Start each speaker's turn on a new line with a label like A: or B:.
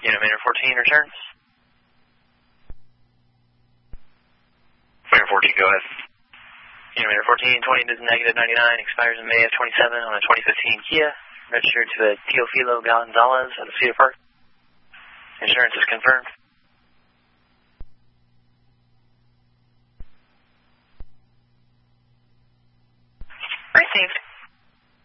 A: Unit 14 returns. Unit 14, go ahead. Unit 14, 20 to the -99, expires in May of 27 on a 2015 Kia, registered to the Teofilo Gonzalez at the Cedar Park. Insurance is confirmed.
B: Received.